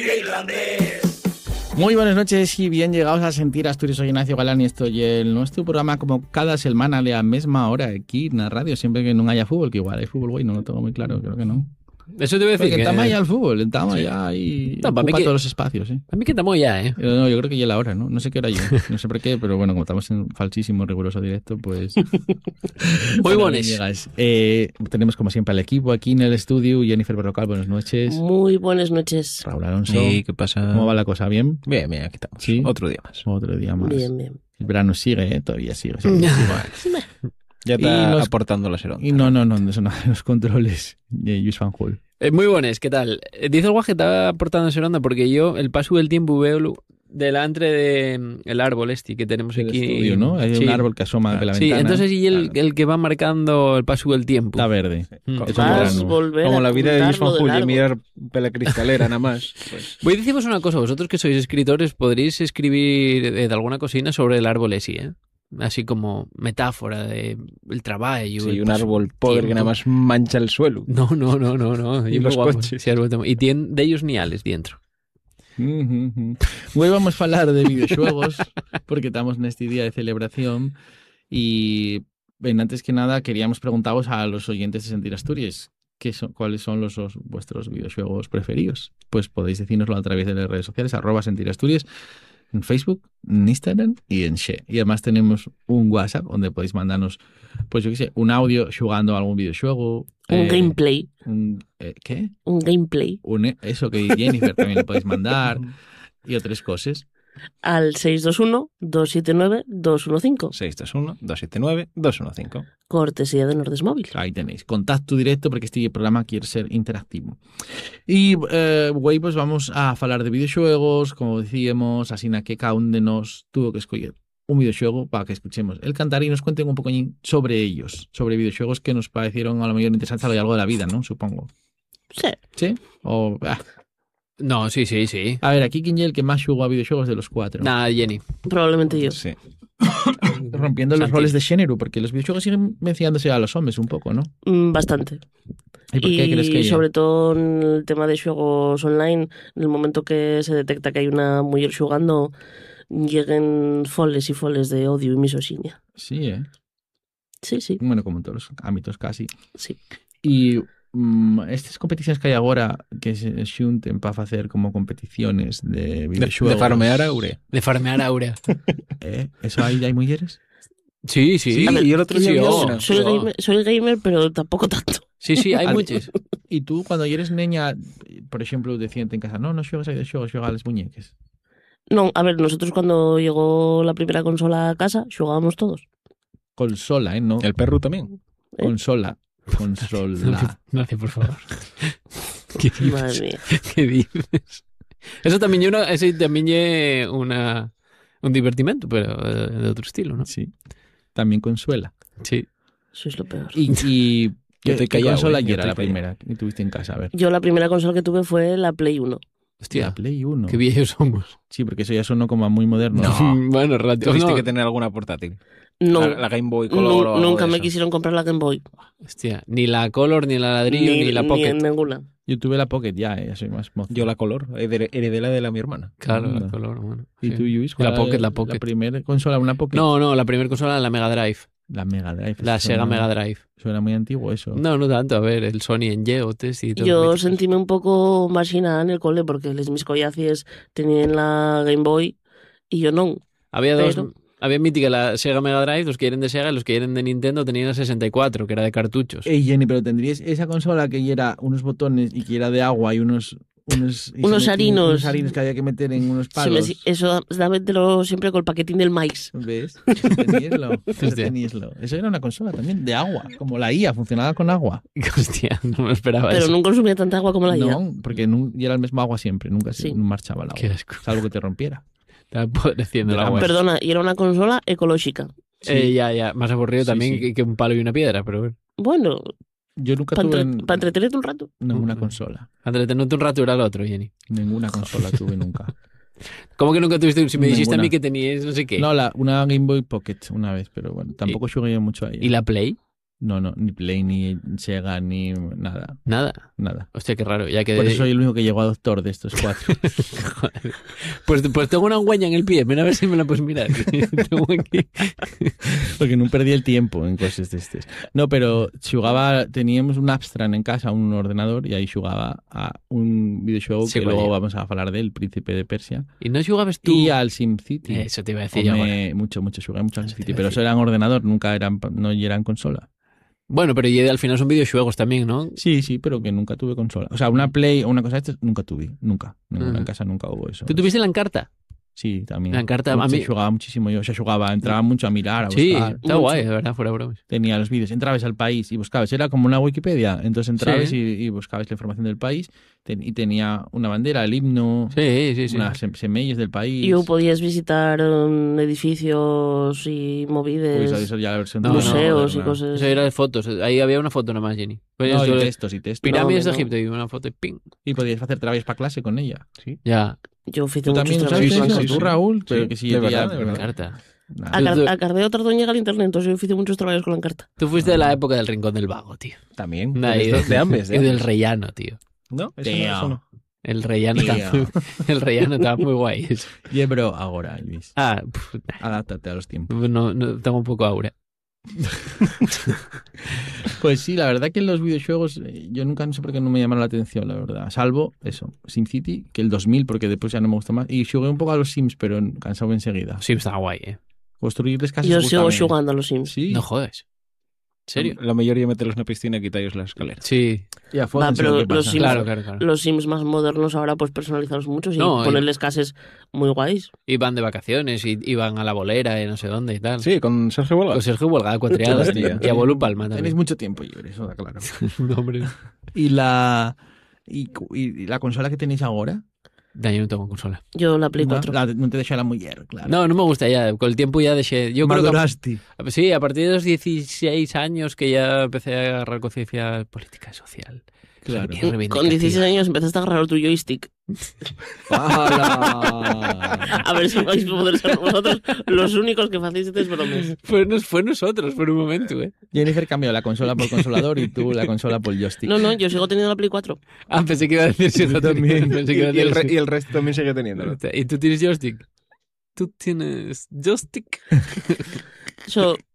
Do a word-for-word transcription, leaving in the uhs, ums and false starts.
irlandés. Muy buenas noches y bien llegados a Sentir Asturias. Soy Ignacio Galán y estoy en nuestro programa como cada semana a la misma hora aquí en la radio, siempre que no haya fútbol, que igual hay fútbol, güey, no lo tengo muy claro, creo que no. Eso te voy a decir Porque que... estamos ya al fútbol, estamos sí. ya y no, ocupa que... todos los espacios, ¿eh? A mí que estamos ya, ¿eh? No, yo creo que ya es la hora, ¿no? No sé qué hora yo, no sé por qué, pero bueno, como estamos en falsísimo, riguroso directo, pues... Muy buenas. Eh, tenemos como siempre al equipo aquí en el estudio. Jennifer Berrocal, buenas noches. Muy buenas noches. Raúl Alonso. Sí, ¿qué pasa? ¿Cómo va la cosa? ¿Bien? Bien, bien, aquí estamos. ¿Sí? Otro día más. Otro día más. Bien, bien. El verano sigue, ¿eh? Todavía sigue. sigue, sigue. Ya está nos, aportando la seronda. Y no, no, no, no son los controles de Luis Van Hol. Eh, muy buenas, ¿qué tal? Dice el guaje que estaba aportando seronda porque yo el paso del tiempo veo delante de el árbol este que tenemos el aquí. Estudio, ¿no? Hay sí. un árbol que asoma de la sí, ventana. Sí, entonces y el, claro. el que va marcando el paso del tiempo. Está verde. Mm. Es como la vida de Luis Van Hol y mirar pela cristalera nada más. Pues. Voy a deciros una cosa, vosotros que sois escritores podréis escribir de, de alguna cosina sobre el árbol ese, ¿eh? Así como metáfora de el trabajo. Sí, un árbol podre que nada más mancha el suelo. No, no, no, no, no. Y los guapo. coches. Sí, y tiene de ellos niales dentro. Uh-huh. Hoy vamos a hablar de videojuegos porque estamos en este día de celebración y bien, antes que nada queríamos preguntaros a los oyentes de Sentir Asturias ¿qué son, cuáles son los, los vuestros videojuegos preferidos. Pues podéis decírnoslo a través de las redes sociales arroba Sentir Asturias en Facebook, en Instagram y en She. Y además tenemos un WhatsApp donde podéis mandarnos, pues yo qué sé, un audio jugando a algún videojuego. Un eh, gameplay. Un, eh, ¿Qué? Un gameplay. Un, eso que Jennifer también le podéis mandar y otras cosas. Al seis dos uno, dos siete nueve, dos uno cinco. seis dos uno, dos siete nueve, dos uno cinco. Cortesía de Nordes Móvil. Ahí tenéis. Contacto directo porque este programa quiere ser interactivo. Y, eh, güey, pues vamos a hablar de videojuegos, como decíamos, así na que cada uno de nos tuvo que escoger un videojuego para que escuchemos el cantar y nos cuenten un poco sobre ellos, sobre videojuegos que nos parecieron a lo mejor interesantes a lo largo de la vida, ¿no? Supongo. Sí. ¿Sí? O... Ah. No, sí, sí, sí. A ver, aquí quién es el que más jugó a videojuegos de los cuatro. Nada, Jenny. Probablemente yo. Sí. Rompiendo los roles de género, porque los videojuegos siguen mencionándose a los hombres un poco, ¿no? Mm, bastante. ¿Y por qué y crees que sobre ella? Todo en el tema de juegos online, en el momento que se detecta que hay una mujer jugando, lleguen foles y foles de odio y misoginia. Sí, ¿eh? Sí, sí. Bueno, como en todos los ámbitos casi. Sí. Y um, estas competiciones que hay ahora que se xunten para hacer como competiciones de videojuegos. De, de farmear aure. De farmear aure. ¿Eh? ¿Eso hay, hay mujeres? Sí, sí. Sí, ver, y el otro día sí, yo, oh, soy, oh. gamer, soy gamer, pero tampoco tanto. Sí, sí, hay muchas. Y tú, cuando eres niña, por ejemplo, decían en casa, no, no juegas a videojuegos, juegas a las muñeques. No, a ver, nosotros cuando llegó la primera consola a casa, jugábamos todos. Consola, ¿eh? No. El perro también. ¿Eh? Consola. Consola. No, no, por favor. ¿Qué dices? Madre mía. ¿Qué dices? Eso también es una, ese también es una, un divertimento, pero de otro estilo, ¿no? Sí. También consuela. Sí. Eso es lo peor. Y, y ¿qué, ¿qué callado, consola eh? era la primera que tuviste en casa? A ver. Yo la primera consola que tuve fue la Play uno. Hostia, la Play uno. Qué viejos somos. Sí, porque eso ya sonó como muy moderno. No. Bueno, relativo. Tuviste no. que tener alguna portátil. No. La, la Game Boy Color no, o nunca me eso. quisieron comprar la Game Boy. Hostia, ni la Color, ni la Ladrillo, ni, ni la Pocket. Ni ninguna. Yo tuve la Pocket ya, eh, ya soy más mozo. Yo la Color, heredé la de la mi hermana. Claro, Anda. la Color, bueno. ¿Y sí. tú, Luis? La Pocket, la Pocket. La primera consola, una Pocket. No, no, la primera consola, la Mega Drive. La Mega Drive. La Sega suena, Mega Drive. Suena muy antiguo eso. No, no tanto. A ver, el Sony en Geotes y todo. Yo sentíme un poco marginada en el cole porque les mis collacies tenían la Game Boy y yo no. Había dos... Pero... Había mítica la Sega Mega Drive, los que eran de Sega y los que eran de Nintendo tenían la sesenta y cuatro, que era de cartuchos. Ey, Jenny, pero tendrías esa consola que era unos botones y que era de agua y unos... Unos, y unos harinos. Unos harinos que había que meter en unos palos. Sí, me, eso, dámetelo siempre con el paquetín del maíz. ¿Ves? Teníaslo. Teníaslo. Eso era una consola también de agua, como la I A, funcionaba con agua. Hostia, no me esperaba Pero eso. no consumía tanta agua como la I A. No, porque no, y era el mismo agua siempre, nunca se Sí. marchaba el agua. Qué asco. Salvo que te rompiera. Estaba empobreciendo el agua. Perdona, y era una consola ecológica. Sí. Eh, ya, ya, más aburrido Sí, también sí. Que, que un palo y una piedra, pero bueno. Bueno, Yo nunca para tuve entre, en- pa entretenerte un rato. ninguna Mm. consola. Entretenerte un rato era el otro, Jenny. Ninguna consola tuve nunca. ¿Cómo que nunca tuviste? Si me dijiste a Ninguna. mí que tenías no sé qué. No, la, una Game Boy Pocket una vez, pero bueno, tampoco jugué mucho a ella. ¿Y la Play? No, no, ni Play, ni Sega, ni nada. Nada. Nada. Hostia, qué raro. Ya que Por eso soy el único que llegó a doctor de estos cuatro. Joder. Pues, pues tengo una huella en el pie. Ven a ver si me la puedes mirar. Tengo aquí. Porque no perdí el tiempo en cosas de estos. No, pero jugaba, teníamos un Abstrand en casa, un ordenador, y ahí jugaba a un videojuego Sí, que vale. luego vamos a hablar del Príncipe de Persia. ¿Y no jugabas tú? Y al SimCity. Eso te iba a decir yo Home, ahora. mucho, mucho, jugué mucho al Eso te SimCity, iba a pero decir. eso era en ordenador, nunca eran, no eran consola. Bueno, pero y al final son videojuegos también, ¿no? Sí, sí, pero que nunca tuve consola. O sea, una Play o una cosa de estas nunca tuve, nunca. No, Ujú. En casa nunca hubo eso. ¿Tú tuviste la Encarta? Sí, también. La Encarta, a Mucho, mí- jugaba muchísimo yo, o sea, jugaba, entraba mucho a mirar, a Sí, buscar. está guay, de verdad, fuera bromas. Tenía los vídeos, entrabas al país y buscabas, era como una Wikipedia, entonces entrabas Sí. y, y buscabas la información del país ten- y tenía una bandera, el himno, Sí, sí, sí. unas sem- semillas del país. Y podías visitar um, edificios y Uy, movides, eso- eso ya la versión No, museos y moderna. cosas. Eso era de fotos. Ahí había una foto nomás, Jenny. Pues No, eso y de textos y textos. pirámides No, de no. Egipto y una foto y ping. Y podías hacer trabajas para clase con ella. Sí. Ya, Yo hice ¿Tú muchos también trabajos usaste sí, con eso? sí, carta. ¿Tú, sí. Raúl? Sí, Pero que sí, de yo verdad, ya- de verdad. carta. Nada. A, Tú- car tú- a Cardeo tardó en llegar al internet, entonces yo hice muchos trabajos con la Encarta. Tú fuiste de la época del Rincón del Vago, tío. También. Nah, de, y estos- de ambes. y De del ambes. rellano, tío. No, eso no, Tío. eso no. El rellano, Tío. estaba muy, el rellano estaba muy guay. Y bro, ahora, Luis. Ah, pf, Adáptate a los tiempos. no, no, tengo un poco aura. Pues sí, la verdad que en los videojuegos eh, yo nunca no sé por qué no me llamaron la atención, la verdad. Salvo eso, SimCity, que el dos mil, porque después ya no me gusta más. Y jugué un poco a los Sims, pero cansado enseguida. Sí, estaba guay, eh. Construirles casas. Yo sigo gústame. jugando a los Sims. Sí. No jodes. ¿En serio? La mayoría meterlos en la piscina y quitarles las escaleras. Sí, Ya, Va, fódense pero lo que los pasa. Sims- claro, claro, claro. Los Sims más modernos ahora pues personalizarlos mucho y No, y- ponerles casas muy guays. Iban de vacaciones y iban a la bolera y no sé dónde y tal. Sí, con Sergio Huelga. Con Sergio Huelga, cuatriadas, tío. Hostia. Y a Bolu Palma Tenéis también. mucho tiempo libre, eso da claro. No, hombre. ¿Y la, y, cu- y la consola que tenéis ahora? No, yo no tengo consola. Yo la Play No, cuatro. la- no te deja la mujer, claro. No, no me gusta ya. Con el tiempo ya dejé. Yo creo que. Maduraste. Sí, a partir de los dieciséis años que ya empecé a agarrar conciencia política y social. Claro. Qué Con reivindicativa. dieciséis años empezaste a agarrar tu joystick. ¡Hala! A ver si vais a poder ser vosotros los únicos que hacéis estas bromas. Fue, nos- fue nosotros por un momento, ¿eh? Jennifer cambió la consola por consolador y tú la consola por joystick. No, no, yo sigo teniendo la Play cuatro. Ah, pensé que iba a decir si no también. Pensé Y, que iba a y el decir re- y el resto también sigue teniéndolo. ¿Y tú tienes joystick? ¿Tú tienes joystick? Eso,